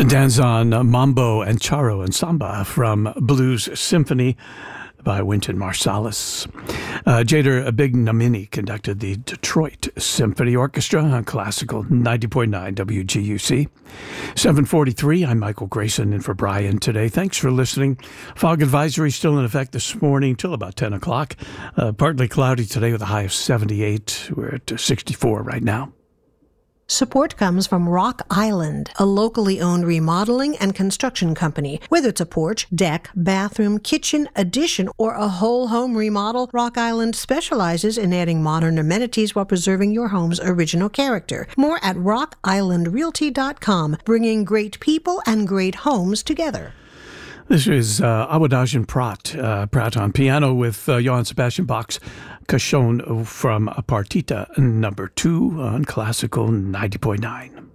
Danzon, Mambo and Charo and Samba from Blues Symphony by Wynton Marsalis. Jader Bignamini conducted the Detroit Symphony Orchestra on Classical 90.9 WGUC. 7:43, I'm Michael Grayson in for Brian today. Thanks for listening. Fog advisory still in effect this morning till about 10 o'clock. Partly cloudy today with a high of 78. We're at 64 right now. Support comes from Rock Island, a locally owned remodeling and construction company. Whether it's a porch, deck, bathroom, kitchen, addition, or a whole home remodel, Rock Island specializes in adding modern amenities while preserving your home's original character. More at rockislandrealty.com, bringing great people and great homes together. This is Awadagin Pratt, Pratt on piano with Johann Sebastian Bach's Cachon from Partita number 2 on Classical 90.9.